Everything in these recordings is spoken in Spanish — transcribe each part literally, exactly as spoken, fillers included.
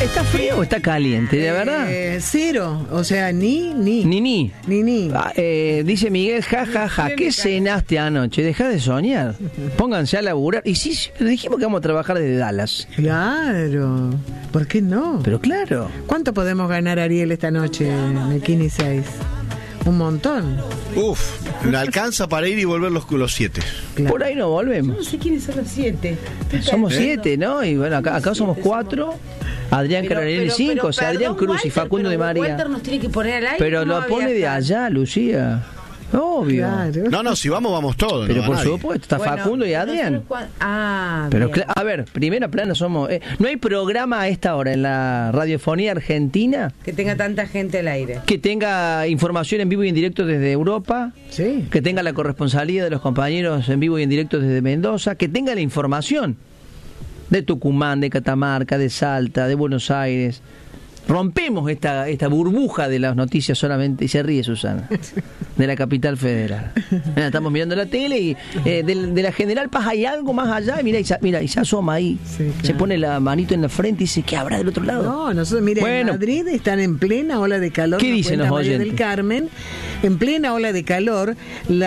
¿Está frío o está caliente? De verdad. Eh, cero, o sea, ni, ni. Ni, ni. Ni, ni. Ah, eh, dice Miguel, ja, ja, ja, ¿qué cenaste anoche? Deja de soñar. Pónganse a laburar. Y sí, sí, pero dijimos que vamos a trabajar desde Dallas. Claro. ¿Por qué no? Pero claro. ¿Cuánto podemos ganar, Ariel, esta noche en el Kini seis? Un montón. Uf, me alcanza para ir y volver los, los siete. Claro. Por ahí no volvemos. No sé quiénes son los siete. Somos siete, ¿no? Y bueno, acá, acá somos cuatro. Adrián Caronelli cinco, o sea, Adrián Cruz y Facundo de María. Walter nos tiene que poner al aire. Pero lo pone de allá, Lucía. Obvio. Claro. No, no, si vamos, vamos todos. Pero no por nadie. supuesto, está Bueno, Facundo y Adrián. nosotros cua- Ah, Pero bien. cla- a ver, primera plana somos. Eh, no hay programa a esta hora en la radiofonía argentina Que tenga tanta gente al aire. que tenga información en vivo y en directo desde Europa, Sí. que tenga la corresponsalía de los compañeros en vivo y en directo desde Mendoza, que tenga la información de Tucumán, de Catamarca, de Salta, de Buenos Aires. Rompemos esta esta burbuja de las noticias solamente, y se ríe Susana, de la capital federal. Mira, estamos mirando la tele y eh, de, de la General Paz hay algo más allá, y mira, y, sa- mira, y se asoma ahí, Sí, claro. se pone la manito en la frente y dice, ¿qué habrá del otro lado? No, nosotros, mira, Bueno. en Madrid están en plena ola de calor. ¿Qué nos dicen cuenta los María oyentes? del Carmen, en plena ola de calor,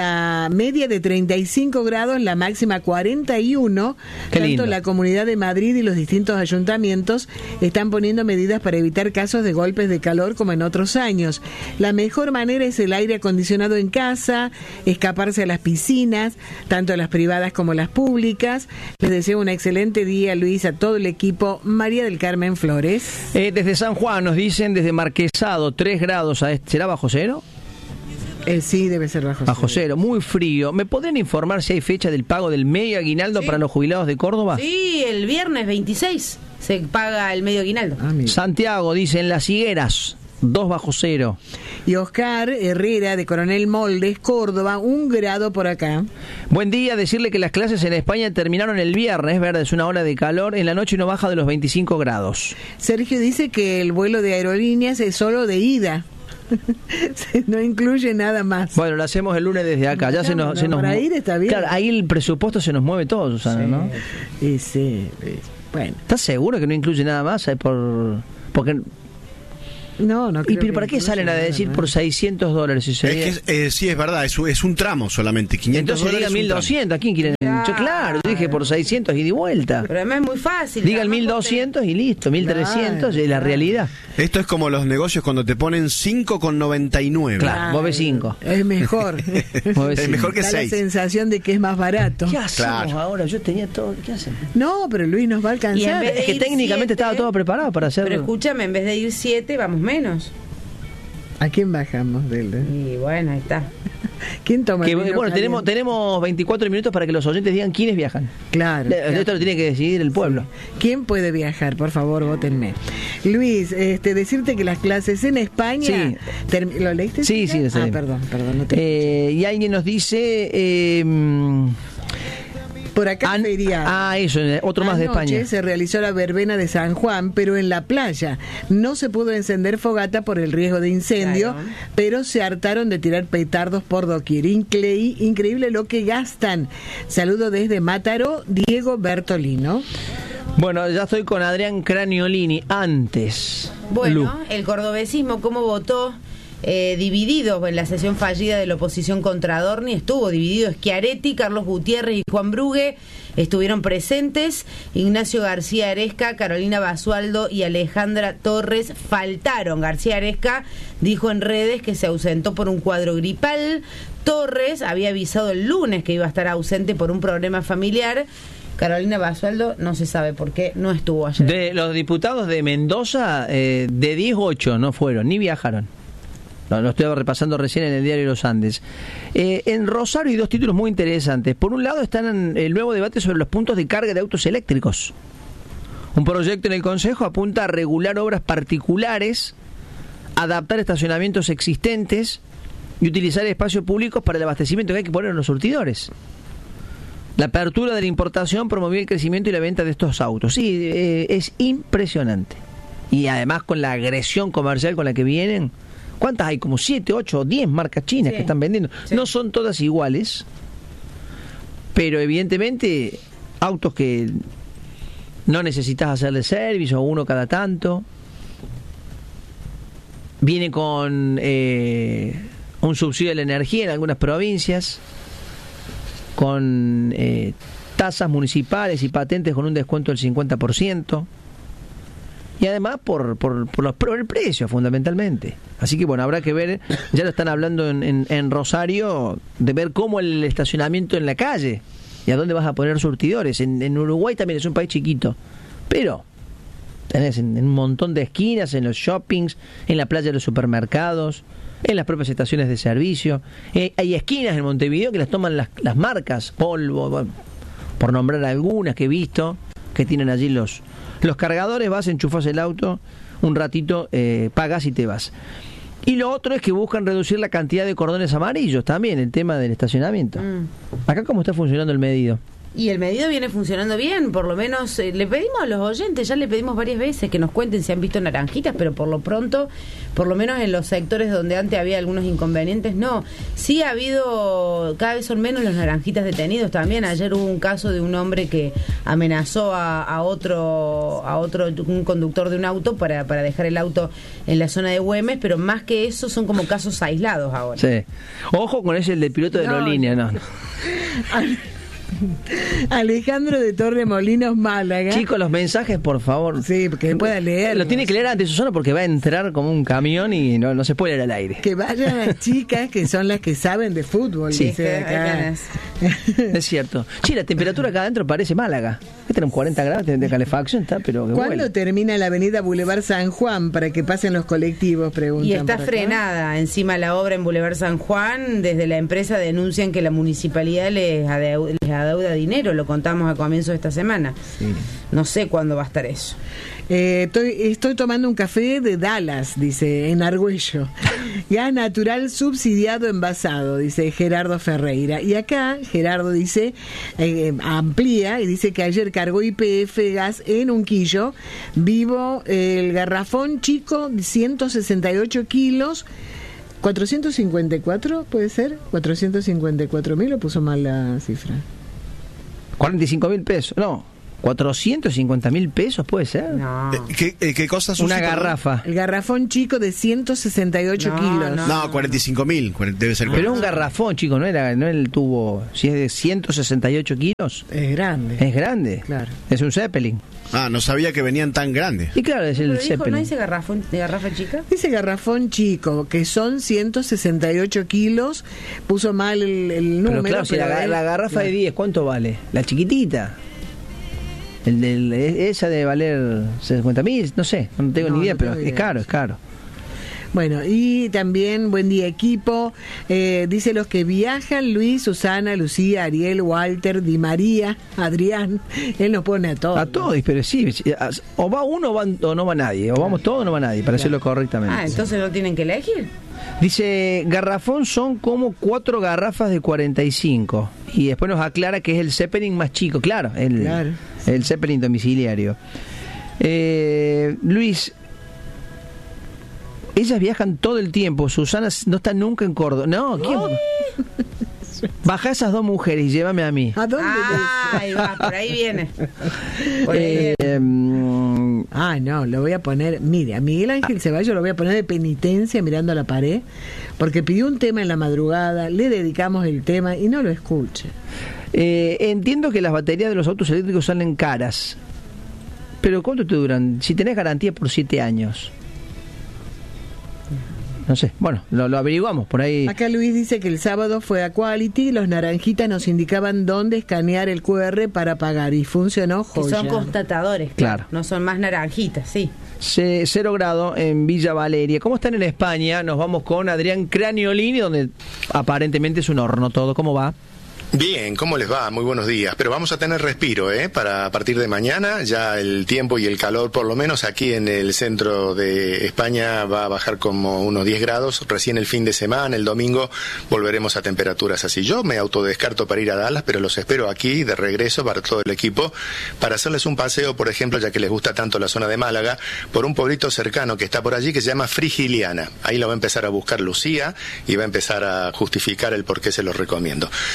la media de treinta y cinco grados, la máxima cuarenta y uno. Qué Tanto lindo. la Comunidad de Madrid y los distintos ayuntamientos están poniendo medidas para evitar casos de golpes de calor como en otros años. La mejor manera es el aire acondicionado en casa, escaparse a las piscinas, tanto las privadas como las públicas. Les deseo un excelente día, Luis, a todo el equipo. María del Carmen Flores. Eh, desde San Juan nos dicen, desde Marquesado, tres grados a este, ¿será bajo cero? Eh, sí, debe ser bajo, Bajo cero, muy frío. ¿Me podrían informar si hay fecha del pago del medio aguinaldo Sí. para los jubilados de Córdoba? Sí, el viernes veintiséis se paga el medio aguinaldo. Ah, mira. Santiago dice, en Las Higueras, dos bajo cero. Y Oscar Herrera, de Coronel Moldes, Córdoba, un grado por acá. Buen día, decirle que las clases en España terminaron el viernes, ¿verdad? Es una ola de calor, en la noche no baja de los veinticinco grados. Sergio dice que el vuelo de aerolíneas es solo de ida. No incluye nada más. Bueno, lo hacemos el lunes desde acá. Ya se nos, No, se nos para mu- ir está bien. Claro, ahí el presupuesto se nos mueve todo, Susana, Sí. ¿no? Y sí, eh, bueno. ¿Estás seguro que no incluye nada más? Eh, Por... Porque... No, no ¿Y creo pero que para qué incluya salen a nada decir más. por seiscientos dólares? Si Es sería... que es- eh, sí, es verdad, es un, es un tramo solamente. quinientos Entonces diga dólares es un mil tramo. doscientos, ¿a quién quieren? Yo, claro, yo dije por seiscientos y de vuelta. Pero además es muy fácil. Diga el además, mil doscientos y listo, mil trescientos Claro, es la claro. realidad. Esto es como los negocios cuando te ponen cinco con noventa y nueve. Claro, vos ves cinco. Es mejor. Vos ves Es cinco. mejor que Da la seis. sensación de que es más barato. ¿Qué hacemos Claro. ahora? Yo tenía todo. ¿Qué hacemos? No, pero Luis nos va a Y en alcanzar. vez de Es que ir técnicamente siete, estaba todo preparado para hacerlo. Pero escúchame, en vez de ir siete, vamos menos. ¿A quién bajamos? Del, Y bueno, ahí está. ¿Quién toma Que, el vino bueno, tenemos, caliente? tenemos veinticuatro minutos para que los oyentes digan quiénes viajan. Claro, Le- claro. Esto lo tiene que decidir el pueblo. ¿Quién puede viajar? Por favor, vótenme. Luis, este, decirte que las clases en España... Sí. term- ¿Lo leíste? Sí, chica? sí, lo sé. Ah, perdón, perdón. No te... Eh, y alguien nos dice... eh, mm, Por acá an- sería... ah, eso, eh, otro más de Anoche España. se realizó la verbena de San Juan, pero en la playa. No se pudo encender fogata por el riesgo de incendio, Claro. pero se hartaron de tirar petardos por doquier. Incre- increíble lo que gastan. Saludo desde Mátaro, Diego Bertolino. Bueno, ya estoy con Adrián Craniolini. Antes. Bueno, Lu. el cordobesismo, ¿cómo votó? Eh, dividido en la sesión fallida de la oposición contra Adorni, estuvo dividido Schiaretti, Carlos Gutiérrez y Juan Brugue estuvieron presentes, Ignacio García Aresca, Carolina Basualdo y Alejandra Torres faltaron. García Aresca dijo en redes que se ausentó por un cuadro gripal. Torres había avisado el lunes que iba a estar ausente por un problema familiar. Carolina Basualdo no se sabe por qué no estuvo ayer. De los diputados de Mendoza, eh, de diez, ocho no fueron, ni viajaron. Lo, lo estoy repasando recién en el diario Los Andes. Eh, en Rosario hay dos títulos muy interesantes. Por un lado están en el nuevo debate sobre los puntos de carga de autos eléctricos. Un proyecto en el Consejo apunta a regular obras particulares, adaptar estacionamientos existentes y utilizar espacios públicos para el abastecimiento que hay que poner en los surtidores. La apertura de la importación promovió el crecimiento y la venta de estos autos. Sí, eh, es impresionante. Y además con la agresión comercial con la que vienen... ¿Cuántas hay? Como siete, ocho o diez marcas chinas Sí. que están vendiendo. Sí. No son todas iguales, pero evidentemente autos que no necesitas hacerle servicio, uno cada tanto. Viene con eh, un subsidio de la energía en algunas provincias, con eh, tasas municipales y patentes con un descuento del cincuenta por ciento. Y además por, por, por, los, por el precio, fundamentalmente. Así que bueno, habrá que ver, ya lo están hablando en, en, en Rosario, de ver cómo el estacionamiento en la calle y a dónde vas a poner surtidores. En, en Uruguay también es un país chiquito, pero tenés en, en un montón de esquinas, en los shoppings, en la playa de los supermercados, en las propias estaciones de servicio. Eh, hay esquinas en Montevideo que las toman las, las marcas, Polvo, bueno, por nombrar algunas que he visto, que tienen allí los... Los cargadores, vas, enchufas el auto, un ratito eh, pagas y te vas. Y lo otro es que buscan reducir la cantidad de cordones amarillos también, el tema del estacionamiento. Mm. Acá, ¿cómo está funcionando el medido? Y el medido viene funcionando bien, por lo menos eh, le pedimos a los oyentes, ya le pedimos varias veces que nos cuenten si han visto naranjitas, pero por lo pronto, por lo menos en los sectores donde antes había algunos inconvenientes, no. Sí ha habido, cada vez son menos los naranjitas detenidos también. Ayer hubo un caso de un hombre que amenazó a, a otro, a otro, un conductor de un auto para, para dejar el auto en la zona de Güemes, pero más que eso son como casos aislados ahora. Sí. Ojo con ese, el del piloto de no, aerolínea, no. no. Alejandro de Torremolinos, Málaga. Chicos, los mensajes, por favor. Sí, porque pueda leer. Lo tiene que leer antes, Susana, porque va a entrar como un camión y no, no se puede leer al aire. Que vayan las chicas que son las que saben de fútbol. Sí, dice acá. Es cierto. Sí, la temperatura acá adentro parece Málaga. Que tenemos cuarenta grados de calefacción, está, pero que ¿cuándo huele. Termina la avenida Boulevard San Juan para que pasen los colectivos? Preguntan. Y está frenada encima la obra en Boulevard San Juan. Desde la empresa denuncian que la municipalidad les adeuda, les adeuda dinero. Lo contamos a comienzo de esta semana. Sí. No sé cuándo va a estar eso. Eh, estoy, estoy tomando un café de Dallas, dice, en Argüello. Gas natural subsidiado envasado, dice Gerardo Ferreira. Y acá Gerardo dice, eh, amplía y dice que ayer cargó Y P F gas en Unquillo. Vivo eh, el garrafón chico, ciento sesenta y ocho kilos. ¿cuatrocientos cincuenta y cuatro puede ser? ¿cuatrocientos cincuenta y cuatro mil o puso mal la cifra? cuarenta y cinco mil pesos, no, cuatrocientos cincuenta mil pesos puede ser. No. ¿Qué, qué cosa? Una garrafa. El garrafón chico de ciento sesenta y ocho no, kilos. No, no, cuarenta y cinco mil, debe ser. Pero un garrafón, chico, no era, no el tubo. Si es de ciento sesenta y ocho kilos. Es grande. Es grande. Claro. Es un Zeppelin. Ah, no sabía que venían tan grandes. Y claro, es el dijo, Zeppelin. ¿no dice garrafón, de garrafa chica? Dice garrafón chico, que son ciento sesenta y ocho kilos. Puso mal el, el número. Pero claro, si la, es, la garrafa claro. de diez, ¿cuánto vale? La chiquitita. El del, esa debe valer cincuenta mil, no sé, no tengo no, ni idea, no pero es idea. caro, es caro. Bueno, y también, buen día equipo, eh, dice los que viajan, Luis, Susana, Lucía, Ariel, Walter, Di María, Adrián, él nos pone a todos. A todos, pero sí, o va uno o, van, o no va nadie, o vamos todos o no va nadie, para claro. hacerlo correctamente. Ah, entonces no tienen que elegir. Dice, garrafón son como cuatro garrafas de cuarenta y cinco. Y después nos aclara que es el Zeppelin más chico, claro, el, claro. el Zeppelin domiciliario. Eh, Luis, ellas viajan todo el tiempo. Susana no está nunca en Córdoba. No, ¿quién? Baja esas dos mujeres y llévame a mí. ¿A dónde? Ah, ahí va, por ahí viene. Por ahí eh, viene. Ah, no, lo voy a poner. Mire, a Miguel Ángel Ceballos lo voy a poner de penitencia mirando a la pared, porque pidió un tema en la madrugada, le dedicamos el tema y no lo escuche. Eh, entiendo que las baterías de los autos eléctricos salen caras, pero ¿cuánto te duran? Si tenés garantía por siete años. No sé, bueno, lo, lo averiguamos por ahí. Acá Luis dice que el sábado fue a Quality, los naranjitas nos indicaban dónde escanear el Q R para pagar y funcionó joya. Que son constatadores, claro. claro. No son más naranjitas, sí. C- cero grado en Villa Valeria. ¿Cómo están en España? Nos vamos con Adrián Craniolini, donde aparentemente es un horno todo. ¿Cómo va? Bien, ¿cómo les va? Muy buenos días. Pero vamos a tener respiro, ¿eh? Para a partir de mañana, ya el tiempo y el calor, por lo menos aquí en el centro de España, va a bajar como unos diez grados. Recién el fin de semana, el domingo, volveremos a temperaturas así. Yo me autodescarto para ir a Dallas, pero los espero aquí de regreso para todo el equipo, para hacerles un paseo, por ejemplo, ya que les gusta tanto la zona de Málaga, por un pueblito cercano que está por allí que se llama Frigiliana. Ahí lo va a empezar a buscar Lucía y va a empezar a justificar el por qué se los recomiendo. Con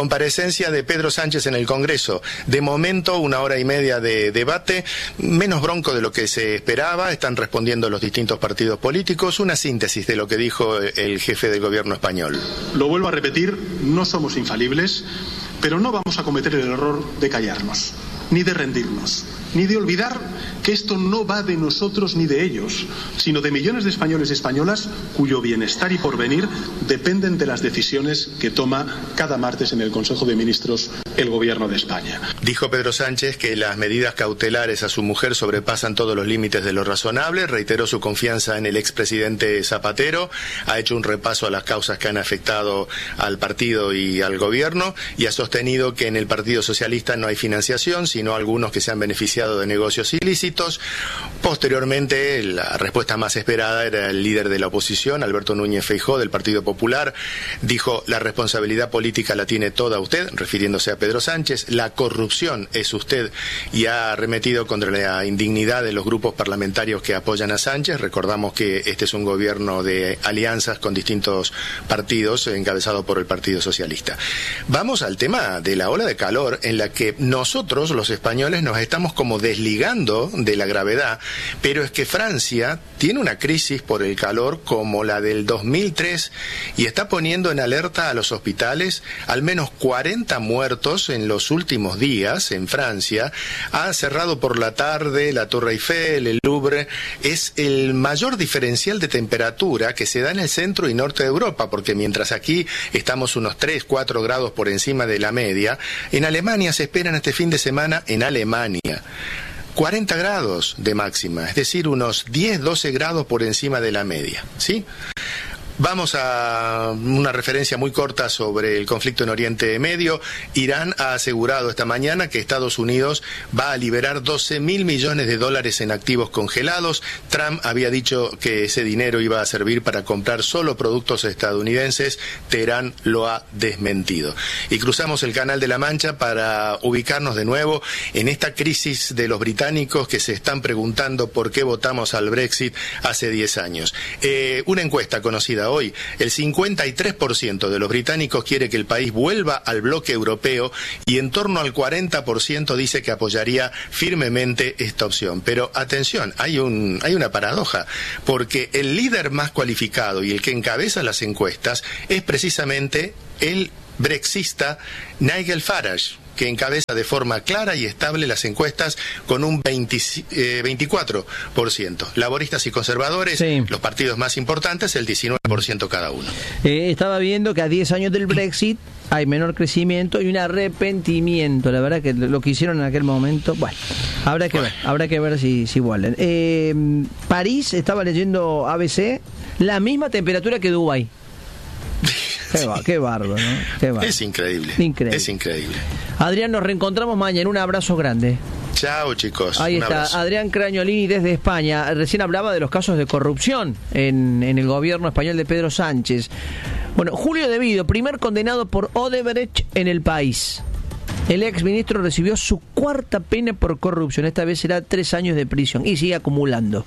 comparecencia de Pedro Sánchez en el Congreso. De momento, una hora y media de debate, menos bronco de lo que se esperaba, están respondiendo los distintos partidos políticos. Una síntesis de lo que dijo el jefe del gobierno español. Lo vuelvo a repetir, no somos infalibles, pero no vamos a cometer el error de callarnos, ni de rendirnos, ni de olvidar que esto no va de nosotros ni de ellos, sino de millones de españoles y españolas cuyo bienestar y porvenir dependen de las decisiones que toma cada martes en el Consejo de Ministros el Gobierno de España. Dijo Pedro Sánchez que las medidas cautelares a su mujer sobrepasan todos los límites de lo razonable, reiteró su confianza en el expresidente Zapatero, ha hecho un repaso a las causas que han afectado al partido y al gobierno y ha sostenido que en el Partido Socialista no hay financiación, sino algunos que se han beneficiado de negocios ilícitos. Posteriormente, la respuesta más esperada era el líder de la oposición, Alberto Núñez Feijóo, del Partido Popular. Dijo, la responsabilidad política la tiene toda usted, refiriéndose a Pedro Sánchez, la corrupción es usted, y ha arremetido contra la indignidad de los grupos parlamentarios que apoyan a Sánchez. Recordamos que este es un gobierno de alianzas con distintos partidos, encabezado por el Partido Socialista. Vamos al tema de la ola de calor, en la que nosotros, los españoles, nos estamos como desligando de la gravedad, pero es que Francia tiene una crisis por el calor como la del dos mil tres y está poniendo en alerta a los hospitales. Al menos cuarenta muertos en los últimos días en Francia. Ha cerrado por la tarde la Torre Eiffel, el Louvre. Es el mayor diferencial de temperatura que se da en el centro y norte de Europa, porque mientras aquí estamos unos tres, cuatro grados por encima de la media, en Alemania se esperan este fin de semana, en Alemania, cuarenta grados de máxima, es decir, unos diez, doce grados por encima de la media, ¿sí? Vamos a una referencia muy corta sobre el conflicto en Oriente Medio. Irán ha asegurado esta mañana que Estados Unidos va a liberar doce mil millones de dólares en activos congelados. Trump había dicho que ese dinero iba a servir para comprar solo productos estadounidenses. Teherán lo ha desmentido. Y cruzamos el Canal de la Mancha para ubicarnos de nuevo en esta crisis de los británicos que se están preguntando por qué votamos al Brexit hace diez años. Eh, una encuesta conocida hoy, el cincuenta y tres por ciento de los británicos quiere que el país vuelva al bloque europeo y en torno al cuarenta por ciento dice que apoyaría firmemente esta opción. Pero atención, hay un hay una paradoja, porque el líder más cualificado y el que encabeza las encuestas es precisamente el brexista Nigel Farage, que encabeza de forma clara y estable las encuestas con un veinte, eh, veinticuatro por ciento. Laboristas y conservadores, sí, los partidos más importantes, el diecinueve por ciento cada uno. Eh, estaba viendo que a diez años del Brexit hay menor crecimiento y un arrepentimiento. La verdad que lo que hicieron en aquel momento, bueno, habrá que ver, habrá que ver si, si vuelven. Eh, París, estaba leyendo A B C, la misma temperatura que Dubái. Qué, va, qué bárbaro, ¿no? Qué bárbaro. Es increíble. Increíble. Es increíble. Adrián, nos reencontramos mañana. Un abrazo grande. Chao, chicos. Ahí Un está, abrazo. Adrián Crañolini desde España. Recién hablaba de los casos de corrupción en, en el gobierno español de Pedro Sánchez. Bueno, Julio De Vido, primer condenado por Odebrecht en el país. El ex ministro recibió su cuarta pena por corrupción. Esta vez será tres años de prisión y sigue acumulando.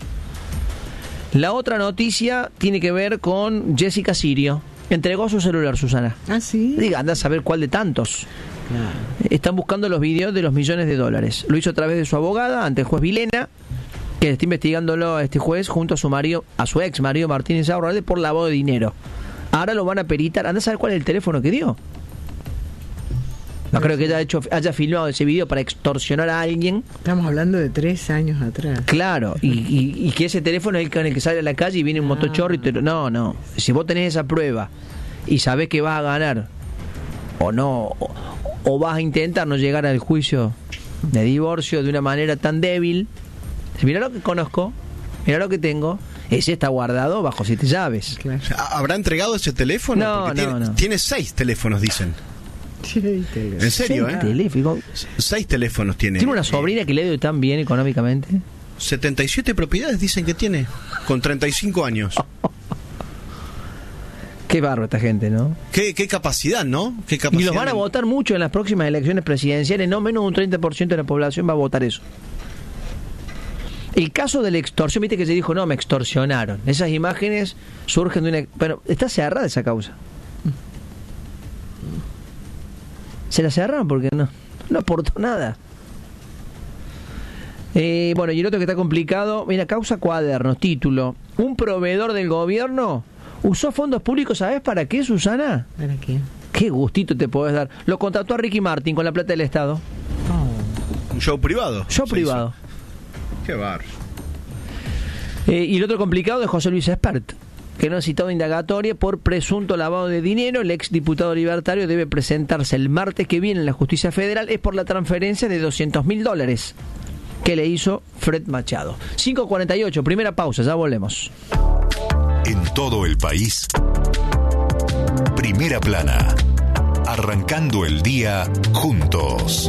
La otra noticia tiene que ver con Jessica Sirio. Entregó su celular, Susana. Ah, sí. Diga, anda a saber cuál de tantos. Claro. Están buscando los videos de los millones de dólares. Lo hizo a través de su abogada ante el juez Vilena, que está investigándolo a este juez junto a su marido, a su ex marido Martín Insaurralde por lavado de dinero. Ahora lo van a peritar. Anda a saber cuál es el teléfono que dio. No creo que haya hecho, haya filmado ese video para extorsionar a alguien. Estamos hablando de tres años atrás. Claro, y, y, y que ese teléfono es el con el que sale a la calle y viene un ah. motochorro y te lo... No, no. Si vos tenés esa prueba y sabés que vas a ganar o no, o, o vas a intentar no llegar al juicio de divorcio de una manera tan débil, mira lo que conozco, mira lo que tengo. Ese está guardado bajo siete llaves. Claro. ¿Habrá entregado ese teléfono? No, Porque no, tiene, no. Tiene seis teléfonos, dicen. ¿En serio, seis eh? Teléfono. Seis teléfonos tiene. Tiene una sobrina que le dio tan bien económicamente. setenta y siete propiedades dicen que tiene, con treinta y cinco años. Qué barro esta gente, ¿no? Qué, qué capacidad, ¿no? Qué capacidad. Y los van a votar mucho en las próximas elecciones presidenciales. No menos de un treinta por ciento de la población va a votar eso. El caso de la extorsión, viste que se dijo, no, me extorsionaron. Esas imágenes surgen de una... Pero está cerrada esa causa. Se la cerraron porque no, no aportó nada. Eh, bueno, y el otro que está complicado, mira, causa Cuadernos, título. Un proveedor del gobierno usó fondos públicos, ¿sabes para qué, Susana? ¿Para qué? Qué gustito te podés dar. Lo contrató a Ricky Martin con la plata del Estado. Un show privado. Show privado. Hizo. Qué bar. Eh, y el otro complicado de José Luis Espert, que no ha citado indagatoria por presunto lavado de dinero. El ex diputado libertario debe presentarse el martes que viene en la justicia federal. Es por la transferencia de doscientos mil dólares que le hizo Fred Machado. cinco cuarenta y ocho, primera pausa, ya volvemos. En todo el país, Primera Plana, arrancando el día juntos.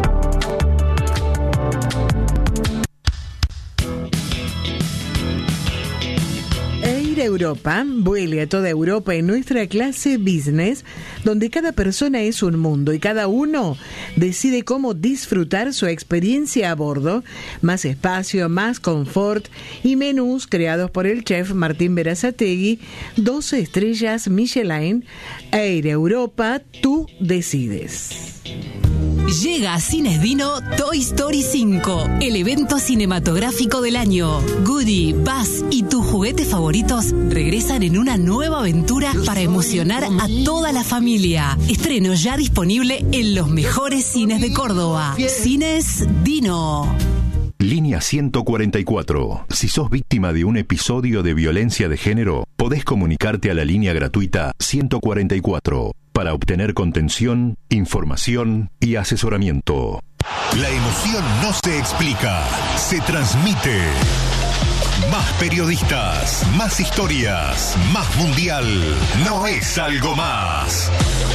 Air Europa vuele a toda Europa en nuestra clase business, donde cada persona es un mundo y cada uno decide cómo disfrutar su experiencia a bordo. Más espacio, más confort y menús creados por el chef Martín Berazategui, doce estrellas Michelin. Air Europa, tú decides. Llega a Cines Dino Toy Story cinco, el evento cinematográfico del año. Woody, Buzz y tus juguetes favoritos regresan en una nueva aventura para emocionar a toda la familia. Estreno ya disponible en los mejores cines de Córdoba. Cines Dino. Línea ciento cuarenta y cuatro. Si sos víctima de un episodio de violencia de género, podés comunicarte a la línea gratuita ciento cuarenta y cuatro para obtener contención, información y asesoramiento. La emoción no se explica, se transmite. Más periodistas, más historias, más mundial. No es algo más.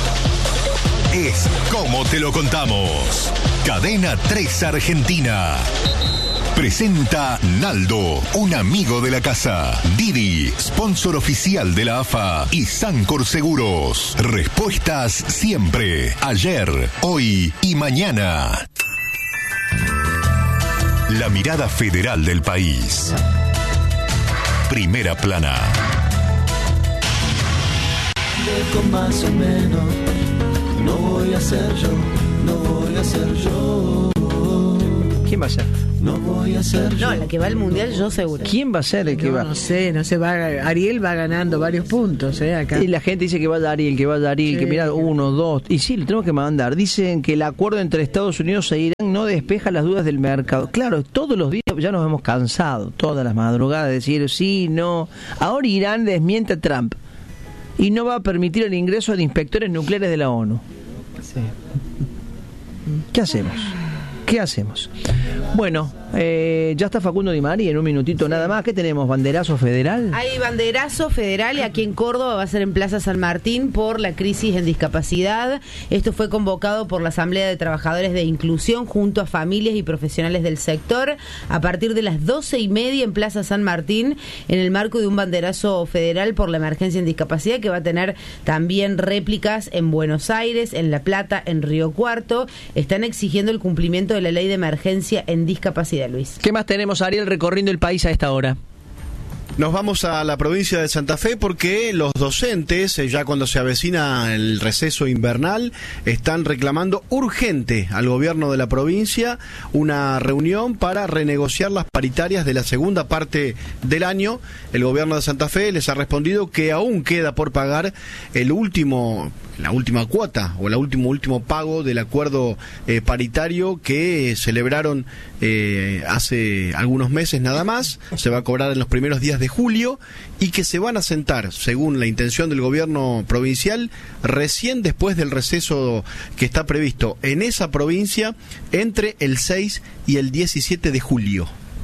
Es como te lo contamos. Cadena tres Argentina. Presenta Naldo, un amigo de la casa. Didi, sponsor oficial de la A F A. Y Sancor Seguros. Respuestas siempre. Ayer, hoy y mañana. La mirada federal del país. Primera Plana. Dejo más o menos. No voy a ser yo. No voy a ser yo. ¿Quién va a ser? No voy a ser yo. No, la que va al mundial yo seguro. ¿Quién va a ser el que No, va? no sé, no sé, va, Ariel va ganando varios puntos, ¿eh? Acá. Y la gente dice que vaya Ariel, que vaya Ariel, Sí. que mira uno, dos. Y sí, lo tenemos que mandar. Dicen que el acuerdo entre Estados Unidos e Irán no despeja las dudas del mercado. Claro, todos los días ya nos hemos cansado, todas las madrugadas, de decir sí, no. Ahora Irán desmiente a Trump y no va a permitir el ingreso de inspectores nucleares de la ONU. Sí. ¿Qué hacemos? ¿Qué hacemos? Bueno, eh, ya está Facundo Di María en un minutito nada más. ¿Qué tenemos? ¿Banderazo federal? Hay banderazo federal y aquí en Córdoba va a ser en Plaza San Martín por la crisis en discapacidad. Esto fue convocado por la Asamblea de Trabajadores de Inclusión junto a familias y profesionales del sector a partir de las doce y media en Plaza San Martín, en el marco de un banderazo federal por la emergencia en discapacidad que va a tener también réplicas en Buenos Aires, en La Plata, en Río Cuarto. Están exigiendo el cumplimiento de la ley de emergencia en discapacidad, Luis. ¿Qué más tenemos, Ariel, recorriendo el país a esta hora? Nos vamos a la provincia de Santa Fe porque los docentes, eh, ya cuando se avecina el receso invernal, están reclamando urgente al gobierno de la provincia una reunión para renegociar las paritarias de la segunda parte del año. El gobierno de Santa Fe les ha respondido que aún queda por pagar el último, la última cuota o el último último pago del acuerdo eh, paritario que eh, celebraron eh, hace algunos meses nada más. Se va a cobrar en los primeros días de julio y que se van a sentar, según la intención del gobierno provincial, recién después del receso que está previsto en esa provincia entre el seis y el diecisiete de julio.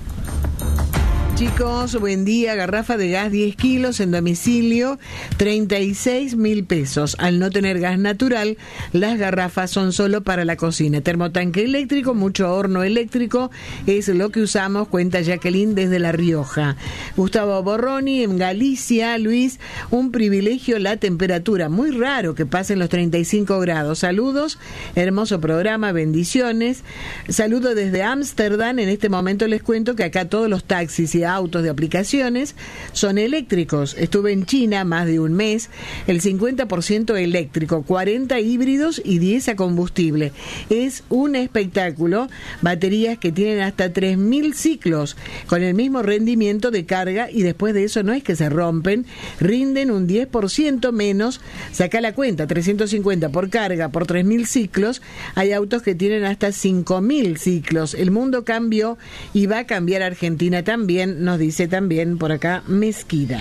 Chicos, buen día. Garrafa de gas diez kilos en domicilio, treinta y seis mil pesos. Al no tener gas natural, las garrafas son solo para la cocina. Termotanque eléctrico, mucho horno eléctrico, es lo que usamos, cuenta Jacqueline desde La Rioja. Gustavo Borroni, en Galicia. Luis, un privilegio la temperatura. Muy raro que pasen los treinta y cinco grados. Saludos, hermoso programa, bendiciones. Saludo desde Ámsterdam. En este momento les cuento que acá todos los taxis y de autos, de aplicaciones, son eléctricos. Estuve en China más de un mes, el cincuenta por ciento eléctrico, cuarenta híbridos y diez a combustible. Es un espectáculo. Baterías que tienen hasta tres mil ciclos, con el mismo rendimiento de carga, y después de eso no es que se rompen, rinden un diez por ciento menos. Saca la cuenta, trescientos cincuenta por carga por tres mil ciclos. Hay autos que tienen hasta cinco mil ciclos. El mundo cambió y va a cambiar Argentina también, nos dice también por acá Mezquida.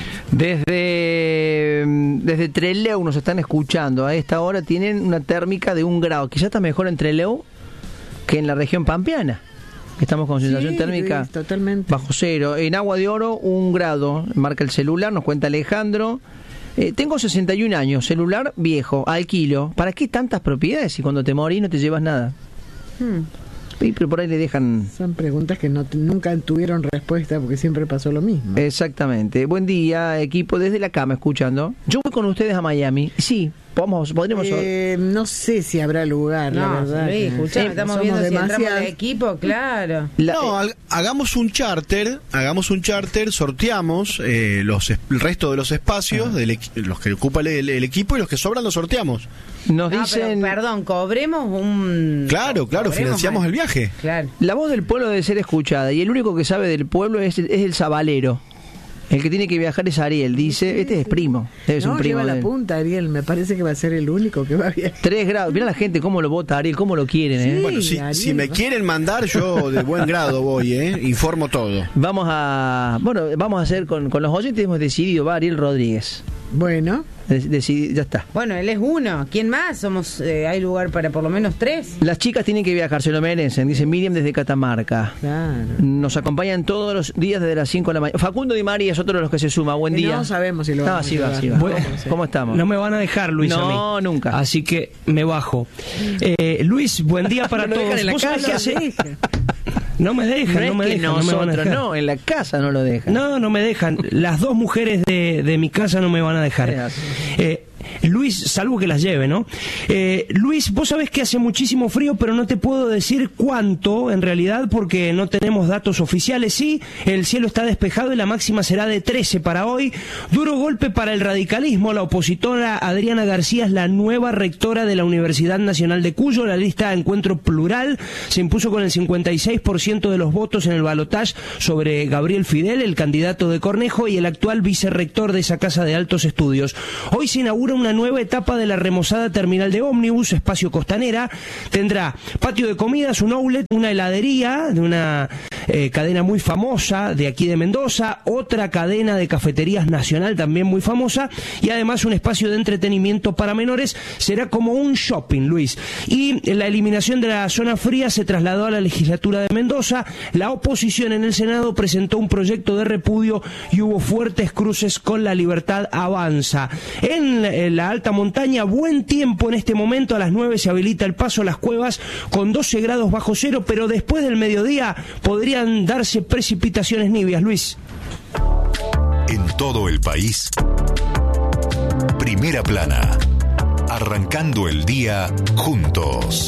Desde, desde Trelew nos están escuchando. A esta hora tienen una térmica de un grado. Quizás está mejor en Trelew que en la región pampeana. Estamos con sensación sí, térmica Luis, totalmente bajo cero. En Agua de Oro, un grado. Marca el celular, nos cuenta Alejandro. Eh, tengo sesenta y un años, celular viejo, alquilo. ¿Para qué tantas propiedades si cuando te morís no te llevas nada? Hmm. Sí, pero por ahí le dejan... Son preguntas que no nunca tuvieron respuesta porque siempre pasó lo mismo. Exactamente. Buen día, equipo, desde la cama escuchando. Yo voy con ustedes a Miami. Sí, vamos, podremos... Eh, no sé si habrá lugar, no, la verdad. Sí, escuchame, estamos viendo demasiadas... si entramos de equipo, claro. La, no, eh, hagamos un charter, hagamos un charter, sorteamos eh, los el resto de los espacios, uh-huh. del, los que ocupa el, el, el equipo, y los que sobran los sorteamos. Nos no, dicen... pero, perdón, cobremos un... Claro, claro, financiamos al... el viaje. Claro. La voz del pueblo debe ser escuchada, y el único que sabe del pueblo es, es el sabalero. El que tiene que viajar es Ariel, dice, este es primo, debe ser no, un primo. lleva de... la punta, Ariel, me parece que va a ser el único que va a viajar. Tres grados, mira la gente cómo lo vota Ariel, cómo lo quieren, ¿eh? Sí, bueno, si, Ariel, si me va. quieren mandar, yo de buen grado voy, ¿eh? Informo todo. Vamos a, bueno, vamos a hacer con, con los oyentes, hemos decidido, va Ariel Rodríguez. Bueno. Decidi, ya está. Bueno, él es uno. ¿Quién más? Somos eh, hay lugar para por lo menos tres. Las chicas tienen que viajar, se lo merecen, dice Miriam desde Catamarca. Claro. Nos acompañan todos los días desde las cinco de la mañana. Facundo Di María es otro de los que se suma. Buen que día. No sabemos si lo vamos no, sí a va, sí va. Bueno, ¿Cómo estamos? No me van a dejar, Luis, no, a mí. No, nunca. Así que me bajo. Eh, Luis, buen día para no todos. En la ¿Vos sabés casa, qué hace? No me dejan, no, no me es que dejan. No, me van a dejar. no, en la casa no lo dejan. No, no me dejan. Las dos mujeres de, de mi casa no me van a dejar. Eh, Luis, salvo que las lleve, ¿no? Eh, Luis, vos sabés que hace muchísimo frío, pero no te puedo decir cuánto, en realidad, porque no tenemos datos oficiales. Sí, el cielo está despejado y la máxima será de trece para hoy. Duro golpe para el radicalismo. La opositora Adriana García es la nueva rectora de la Universidad Nacional de Cuyo. La lista Encuentro Plural se impuso con el cincuenta y seis por ciento de los votos en el balotaje sobre Gabriel Fidel, el candidato de Cornejo y el actual vicerrector de esa casa de altos estudios. Hoy se inaugura una nueva etapa de la remozada terminal de ómnibus, espacio costanera. Tendrá patio de comidas, un outlet, una heladería de una eh, cadena muy famosa de aquí de Mendoza, otra cadena de cafeterías nacional también muy famosa, y además un espacio de entretenimiento para menores. Será como un shopping, Luis. Y la eliminación de la zona fría se trasladó a la legislatura de Mendoza. La oposición en el Senado presentó un proyecto de repudio y hubo fuertes cruces con La Libertad Avanza. En, en la alta montaña, buen tiempo en este momento. A las nueve se habilita el paso a las cuevas con doce grados bajo cero, pero después del mediodía podrían darse precipitaciones nivias, Luis. En todo el país, Primera Plana, arrancando el día juntos.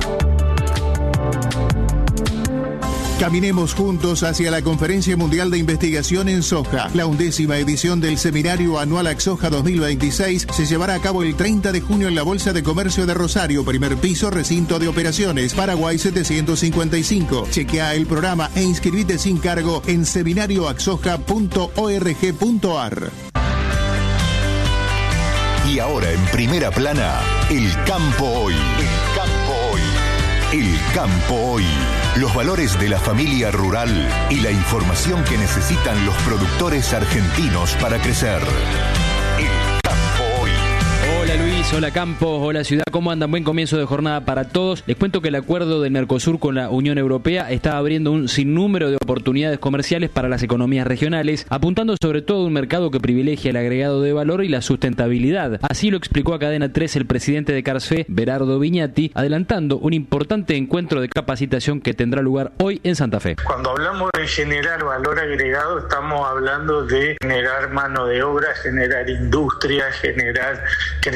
Caminemos juntos hacia la Conferencia Mundial de Investigación en Soja. La undécima edición del Seminario Anual AXOJA dos mil veintiséis se llevará a cabo el treinta de junio en la Bolsa de Comercio de Rosario, primer piso, recinto de operaciones, Paraguay setecientos cincuenta y cinco. Chequea el programa e inscribite sin cargo en seminario axoja punto org punto ar. Y ahora en Primera Plana, el campo hoy. El campo hoy. El campo hoy. Los valores de la familia rural y la información que necesitan los productores argentinos para crecer. El campo hoy. Hola Luis, hola Campos, hola Ciudad, ¿cómo andan? Buen comienzo de jornada para todos. Les cuento que el acuerdo del Mercosur con la Unión Europea está abriendo un sinnúmero de oportunidades comerciales para las economías regionales, apuntando sobre todo a un mercado que privilegia el agregado de valor y la sustentabilidad. Así lo explicó a Cadena tres el presidente de Carse, Berardo Viñati, adelantando un importante encuentro de capacitación que tendrá lugar hoy en Santa Fe. Cuando hablamos de generar valor agregado, estamos hablando de generar mano de obra, generar industria, generar crecimiento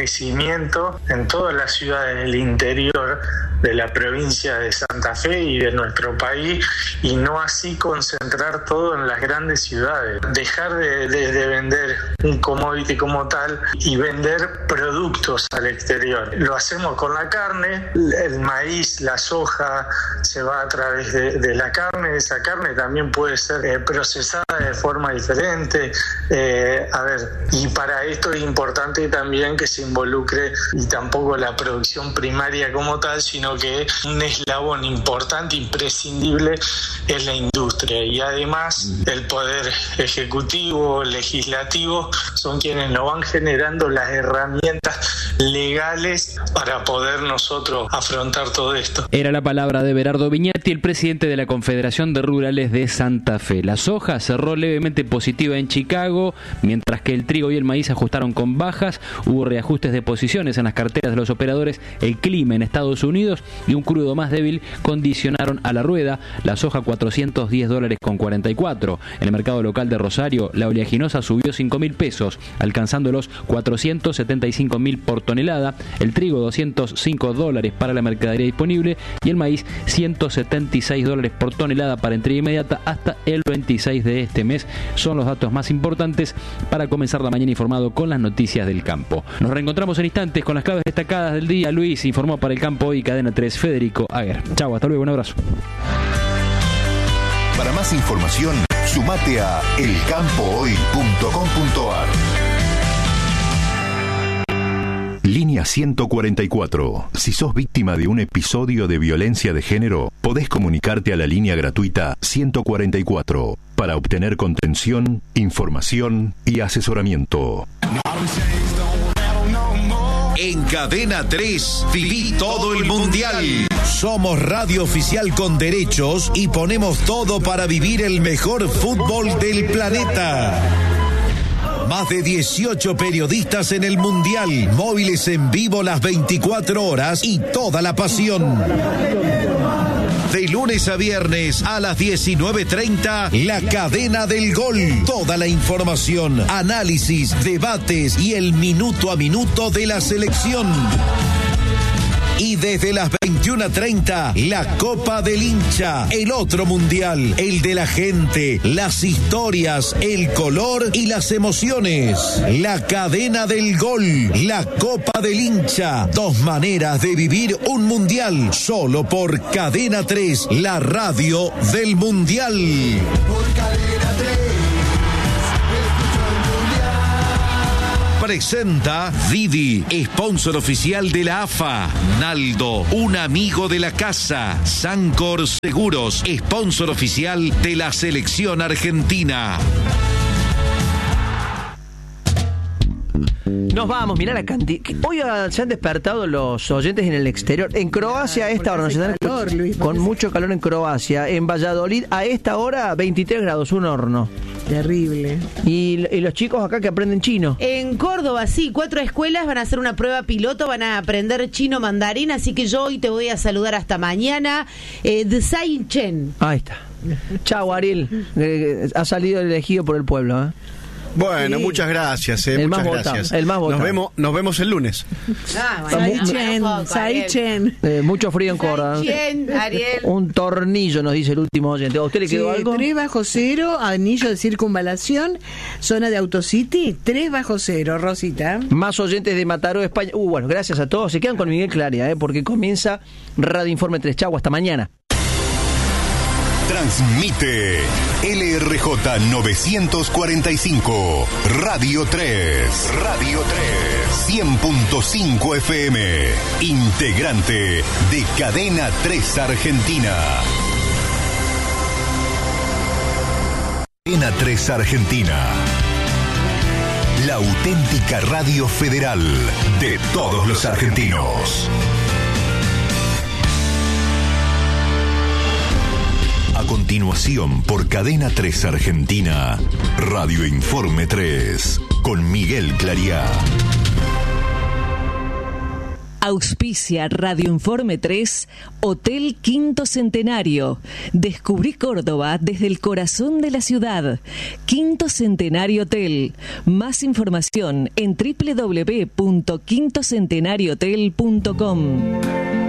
crecimiento en todas las ciudades del interior de la provincia de Santa Fe y de nuestro país, y no así concentrar todo en las grandes ciudades. Dejar de, de, de vender un commodity como tal y vender productos al exterior. Lo hacemos con la carne, el maíz, la soja se va a través de, de la carne. Esa carne también puede ser eh, procesada de forma diferente. Eh, a ver, y para esto es importante también que se involucre, y tampoco la producción primaria como tal, sino que un eslabón importante, imprescindible, es la industria. Y además el poder ejecutivo, legislativo, son quienes nos van generando las herramientas legales para poder nosotros afrontar todo esto. Era la palabra de Berardo Viñati, el presidente de la Confederación de Rurales de Santa Fe. La soja cerró levemente positiva en Chicago, mientras que el trigo y el maíz ajustaron con bajas. Hubo reajustes de posiciones en las carteras de los operadores. El clima en Estados Unidos y un crudo más débil condicionaron a la rueda. La soja cuatrocientos diez dólares con cuarenta y cuatro. En el mercado local de Rosario, la oleaginosa subió cinco mil pesos, alcanzando los cuatrocientos setenta y cinco mil por tonelada. El trigo doscientos cinco dólares para la mercadería disponible y el maíz ciento setenta y seis dólares por tonelada para entrega inmediata hasta el veintiséis de este mes. Son los datos más importantes para comenzar la mañana informado con las noticias del campo. Nos reencontramos en instantes con las claves destacadas del día. Luis informó para el campo y Cadena tres Federico Aguer. Chau, hasta luego, un abrazo. Para más información, sumate a el campo hoy punto com punto a r. Línea ciento cuarenta y cuatro. Si sos víctima de un episodio de violencia de género, podés comunicarte a la línea gratuita ciento cuarenta y cuatro para obtener contención, información y asesoramiento. En Cadena tres, viví todo el Mundial. Somos radio oficial con derechos y ponemos todo para vivir el mejor fútbol del planeta. Más de dieciocho periodistas en el Mundial, móviles en vivo las veinticuatro horas y toda la pasión. De lunes a viernes a las diecinueve treinta, La Cadena del Gol. Toda la información, análisis, debates y el minuto a minuto de la selección. Y desde las veintiuna treinta, la Copa del Hincha, el otro mundial, el de la gente, las historias, el color y las emociones. La Cadena del Gol, la Copa del Hincha, dos maneras de vivir un mundial, solo por Cadena tres, la radio del mundial. Por Cadena tres. Presenta Didi, sponsor oficial de la A F A. Naldo, un amigo de la casa. Sancor Seguros, sponsor oficial de la selección argentina. Nos vamos, mirá la cantidad. Hoy se han despertado los oyentes en el exterior. En Croacia a esta hora, nos están calor, Luis, con mucho calor en Croacia. En Valladolid a esta hora veintitrés grados, un horno. Terrible. Y, y los chicos acá que aprenden chino. En Córdoba, sí, cuatro escuelas van a hacer una prueba piloto, van a aprender chino mandarín, así que yo hoy te voy a saludar hasta mañana. Eh, de Sai Chen. Ahí está. Chao, Ariel. Eh, ha salido elegido por el pueblo, ¿eh? Bueno, sí. muchas gracias, eh, el muchas más gracias. Votado, el más votado. Nos vemos, nos vemos el lunes. Ah, bueno, Sai Chen, Sai Chen. Eh, mucho frío en Córdoba. Chen, Ariel. Un tornillo, nos dice el último oyente. ¿A usted le quedó sí, algo? tres bajo cero, anillo de circunvalación, zona de Autocity, tres bajo cero, Rosita. Más oyentes de Mataró, España. Uh, bueno, gracias a todos. Se quedan con Miguel Claria, eh, porque comienza Radio Informe tres. Chau, hasta mañana. Transmite L R J novecientos cuarenta y cinco, Radio tres, Radio tres, cien punto cinco F M, integrante de Cadena tres Argentina. Cadena tres Argentina, la auténtica radio federal de todos los argentinos. A continuación, por Cadena tres Argentina, Radio Informe tres, con Miguel Clariá. Auspicia Radio Informe tres, Hotel Quinto Centenario. Descubrí Córdoba desde el corazón de la ciudad. Quinto Centenario Hotel. Más información en doble u doble u doble u punto quinto centenario hotel punto com.